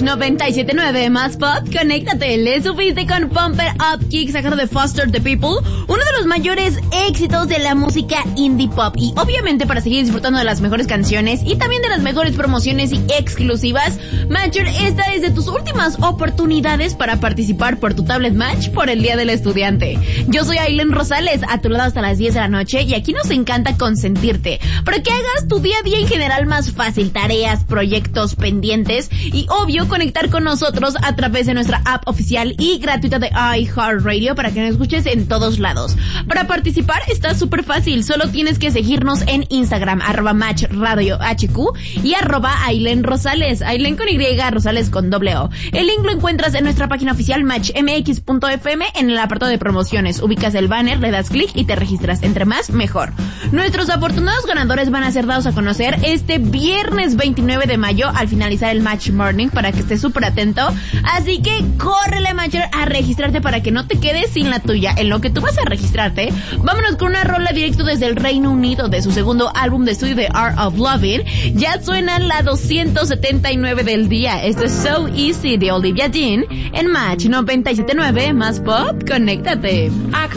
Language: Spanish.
97.9 más pop, conéctate. Le supiste con Pump It Up Kick, sacado de Foster the People, uno de los mayores éxitos de la música indie pop. Y obviamente para seguir disfrutando de las mejores canciones y también de las mejores promociones y exclusivas, Matcher, esta es de tus últimas oportunidades para participar por tu tablet Match por el Día del Estudiante. Yo soy Aileen Rosales, a tu lado hasta las 10 de la noche, y aquí nos encanta consentirte para que hagas tu día a día en general más fácil, tareas, proyectos, pendientes y obvio conectar con nosotros a través de nuestra app oficial y gratuita de iHeartRadio para que nos escuches en todos lados. Para participar está súper fácil, solo tienes que seguirnos en Instagram, @MatchRadioHQ y @Aileen Rosales, Aileen con Y, Rosales con O. El link lo encuentras en nuestra página oficial matchmx.fm en el apartado de promociones. Ubicas el banner, le das clic y te registras. Entre más, mejor. Nuestros afortunados ganadores van a ser dados a conocer este viernes 29 de mayo al finalizar el Match Morning, para que estés súper atento. Así que córrele, Matcher, a registrarte para que no te quedes sin la tuya. En lo que tú vas a registrarte, vámonos con una rola directo desde el Reino Unido de su segundo álbum de estudio, The Art of Loving. Ya suena la 279 del día. Esto es So Easy de Olivia Dean en Match 97.9 más pop. Conéctate.